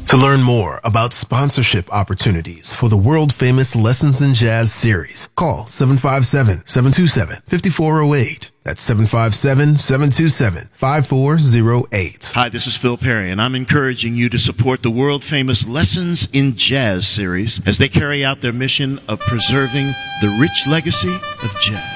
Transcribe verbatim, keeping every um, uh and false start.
To learn more about sponsorship opportunities for the world-famous Lessons in Jazz series, call seven five seven, seven two seven, five four zero eight. That's seven five seven, seven two seven, five four zero eight. Hi, this is Phil Perry, and I'm encouraging you to support the world-famous Lessons in Jazz series as they carry out their mission of preserving the rich legacy of jazz.